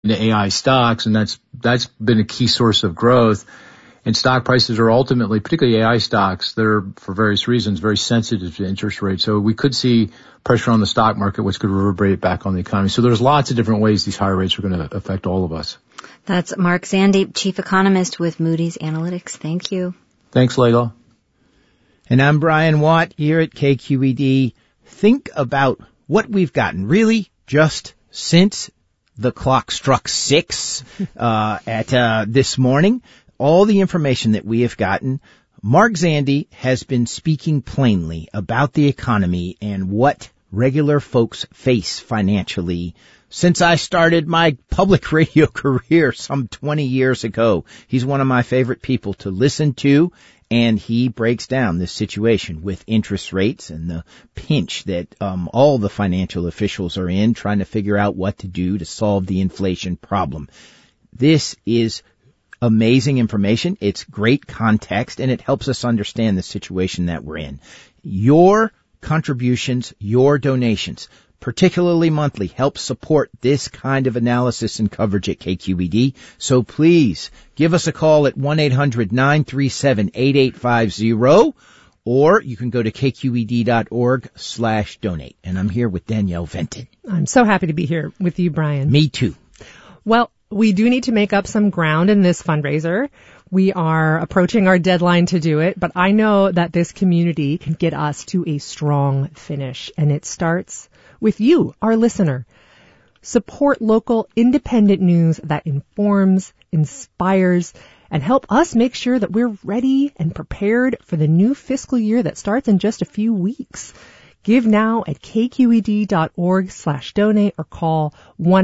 into AI stocks, and that's been a key source of growth. And stock prices are ultimately, particularly AI stocks, they're, for various reasons, very sensitive to interest rates. So we could see pressure on the stock market, which could reverberate back on the economy. So there's lots of different ways these higher rates are going to affect all of us. That's Mark Zandi, Chief Economist with Moody's Analytics. Thank you. Thanks, Layla. And I'm Brian Watt here at KQED. Think about what we've gotten, really, just since the clock struck 6 at this morning. All the information that we have gotten. Mark Zandi has been speaking plainly about the economy and what regular folks face financially since I started my public radio career some 20 years ago. He's one of my favorite people to listen to, and he breaks down this situation with interest rates and the pinch that all the financial officials are in, trying to figure out what to do to solve the inflation problem. This is amazing information. It's great context, and it helps us understand the situation that we're in. Your contributions, your donations, particularly monthly, help support this kind of analysis and coverage at KQED. So please give us a call at 1-800-937-8850, or you can go to kqed.org/donate. And I'm here with Danielle Venton. I'm so happy to be here with you, Brian. Me too. Well, we do need to make up some ground in this fundraiser. We are approaching our deadline to do it, but I know that this community can get us to a strong finish, and it starts with you, our listener. Support local independent news that informs, inspires, and help us make sure that we're ready and prepared for the new fiscal year that starts in just a few weeks. Give now at kqed.org/donate or call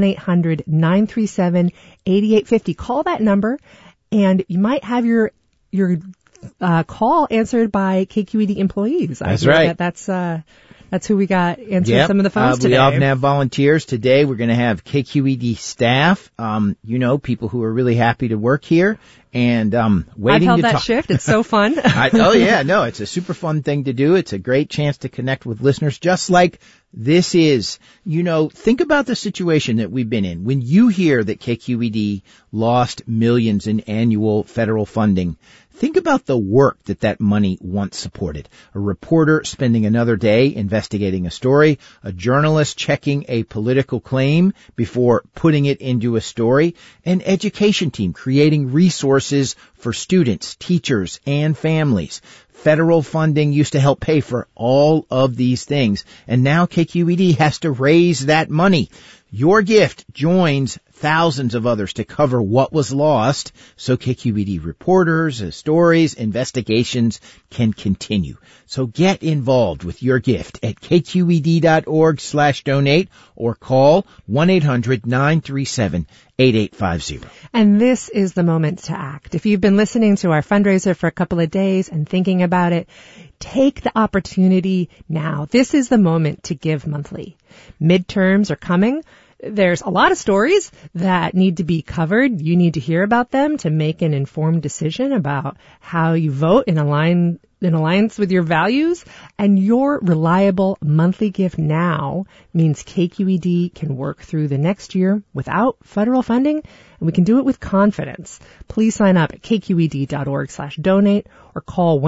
1-800-937-8850. Call that number, and you might have your call answered by KQED employees. That's right. That's who we got answering some of the phones today. We often have volunteers. Today we're going to have KQED staff, people who are really happy to work here and waiting to talk. I've held that shift. It's so fun. It's a super fun thing to do. It's a great chance to connect with listeners just like this is. Think about the situation that we've been in. When you hear that KQED lost millions in annual federal funding, think about the work that money once supported. A reporter spending another day investigating a story, a journalist checking a political claim before putting it into a story, an education team creating resources for students, teachers, and families. Federal funding used to help pay for all of these things, and now KQED has to raise that money. Your gift joins thousands of others to cover what was lost so KQED reporters, stories, investigations can continue. So get involved with your gift at kqed.org/donate or call 1-800-937-8850. And this is the moment to act. If you've been listening to our fundraiser for a couple of days and thinking about it, take the opportunity now. This is the moment to give monthly. Midterms are coming. There's a lot of stories that need to be covered. You need to hear about them to make an informed decision about how you vote in alliance with your values. And your reliable monthly gift now means KQED can work through the next year without federal funding, and we can do it with confidence. Please sign up at kqed.org/donate or call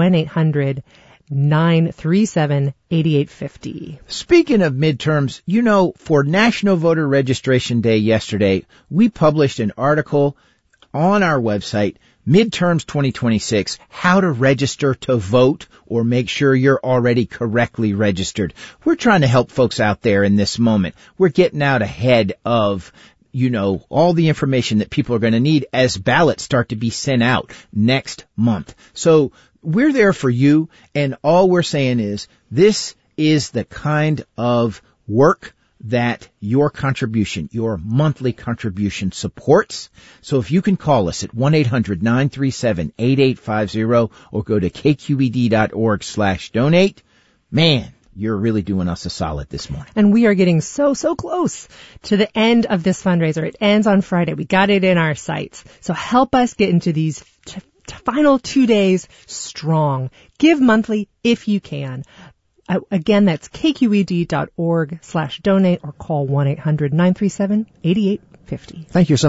1-800-937-8850. Speaking of midterms, for National Voter Registration Day yesterday, we published an article on our website, Midterms 2026, how to register to vote or make sure you're already correctly registered. We're trying to help folks out there in this moment. We're getting out ahead of all the information that people are going to need as ballots start to be sent out next month. So we're there for you, and all we're saying is this is the kind of work that your contribution, your monthly contribution supports. So if you can call us at 1-800-937-8850 or go to kqed.org/donate, man, you're really doing us a solid this morning. And we are getting so close to the end of this fundraiser. It ends on Friday. We got it in our sights. So help us get into these final 2 days strong. Give monthly if you can. Again, that's kqed.org/donate or call 1-800-937-8850. Thank you so much.